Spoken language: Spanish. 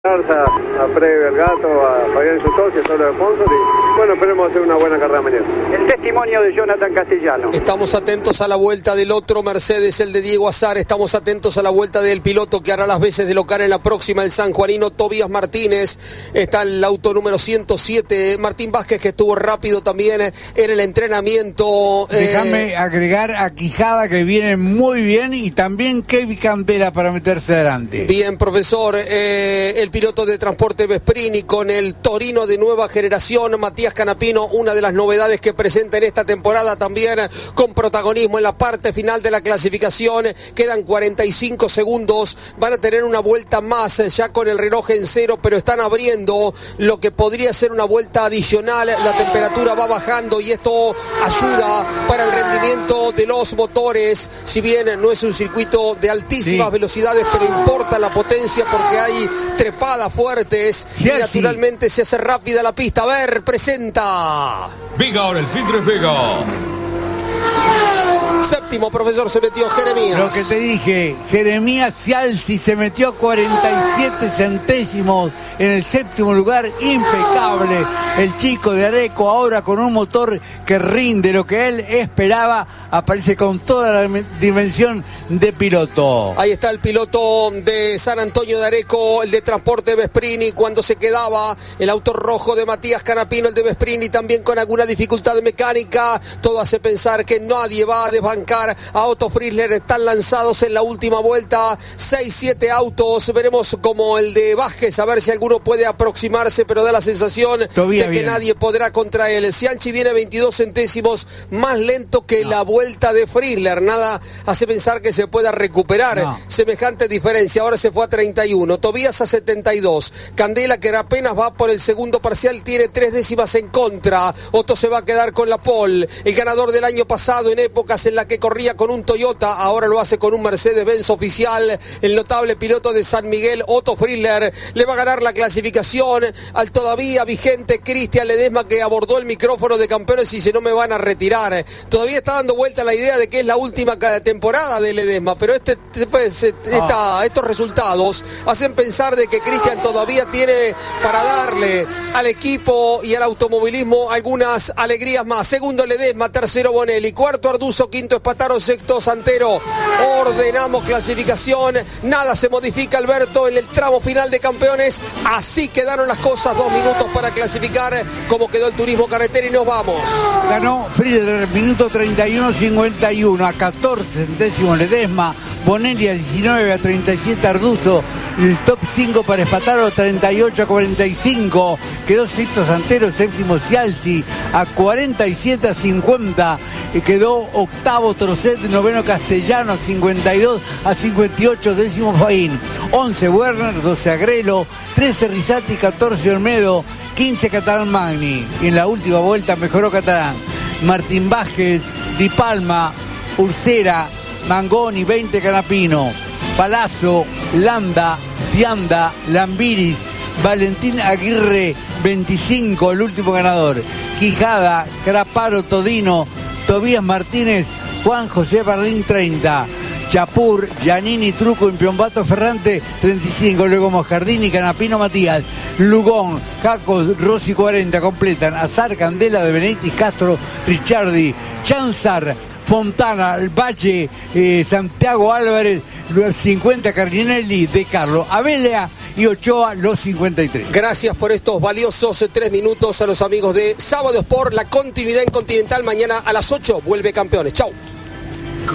a Freddy Vergato, a Fabián Yutos y a todos los sponsors. Y bueno, esperemos hacer una buena carrera mañana. El testimonio de Jonathan Castellano. Estamos atentos a la vuelta del otro Mercedes, el de Diego Azar. Estamos atentos a la vuelta del piloto que hará las veces de local en la próxima, el sanjuanino Tobías Martínez. Está el auto número 107, Martín Vázquez, que estuvo rápido también en el entrenamiento. Déjame agregar a Quijada, que viene muy bien, y también Kevin Candela para meterse adelante. Bien, profesor. El piloto de Transporte Vesprini con el Torino de nueva generación, Matías Canapino, una de las novedades que presenta en esta temporada, también con protagonismo en la parte final de la clasificación. Quedan 45 segundos, van a tener una vuelta más ya con el reloj en cero, pero están abriendo lo que podría ser una vuelta adicional. La temperatura va bajando y esto ayuda para el rendimiento de los motores. Si bien no es un circuito de altísimas velocidades, pero importa la potencia porque hay trepadas fuertes y naturalmente se hace rápida la pista. A ver, presenta Vega, ahora el filtro es Vega. Séptimo, profesor, se metió Jeremías. Lo que te dije, Jeremías Cialci se metió 47 centésimos en el séptimo lugar, impecable. El chico de Areco, ahora con un motor que rinde lo que él esperaba, aparece con toda la dimensión de piloto. Ahí está el piloto de San Antonio de Areco, el de Transporte Vesprini, cuando se quedaba el auto rojo de Matías Canapino, el de Vesprini, también con alguna dificultad mecánica. Todo hace pensar que nadie va a desbancar a Otto Frizzler. Están lanzados en la última vuelta 6-7 autos. Veremos como el de Vázquez, a ver si alguno puede aproximarse, pero da la sensación de que nadie podrá contra él. Cianchi viene 22 centésimos más lento que la vuelta de Frizzler. Nada hace pensar que se pueda recuperar semejante diferencia. Ahora se fue a 31, Tobías a 72, Candela, que apenas va por el segundo parcial, tiene 3 décimas en contra. Otto se va a quedar con la pole. El ganador del año pasado, en épocas en la que corría con un Toyota, ahora lo hace con un Mercedes-Benz oficial. El notable piloto de San Miguel, Otto Frizzler, le va a ganar la clasificación al todavía vigente Cristian Ledesma, que abordó el micrófono de campeones y dice: no me van a retirar. Todavía está dando vuelta la idea de que es la última temporada de Ledesma, pero estos resultados hacen pensar de que Cristian todavía tiene para darle al equipo y al automovilismo algunas alegrías más. Segundo Ledesma, tercero Bonelli, cuarto Arduzo, quinto Espataro, sexto Santero. Ordenamos clasificación, nada se modifica, Alberto, en el tramo final de campeones. Así quedaron las cosas, 2 minutos para clasificar. Como quedó el turismo carretera, y nos vamos. Ganó Frizzler, minuto 31:51, a 14 centésimos Ledesma. Bonelli a 19, a 37 Arduzo. El top 5 para Espataro, 38-45. Quedó sexto Santero, séptimo Cialci, a 47-50. Quedó octavo Trocet, noveno Castellano, a 52-58, décimo Faín. 11 Werner, 12 Agrelo, 13 Rizzati, 14 Olmedo, 15 Catalán Magni. Y en la última vuelta mejoró Catalán. Martín Vázquez, Di Palma, Ursera, Mangoni, 20 Canapino, Palazzo, Landa, Dianda, Lambiris, Valentín Aguirre, 25, el último ganador. Quijada, Craparo, Todino, Tobías Martínez, Juan José Barrín, 30. Chapur, Giannini, Truco, Impiombato, Ferrante, 35. Luego Moscardini, Canapino, Matías, Lugón, Jacos, Rossi, 40. Completan Azar, Candela, De Benedictis, Castro, Ricciardi, Chanzar, Fontana, Bache, Santiago Álvarez, 50 Cardinelli, De Carlo, Abelia y Ochoa, los 53. Gracias por estos valiosos 3 minutos a los amigos de Sábado Sport. La continuidad en Continental, mañana a las 8 vuelve Campeones. Chau.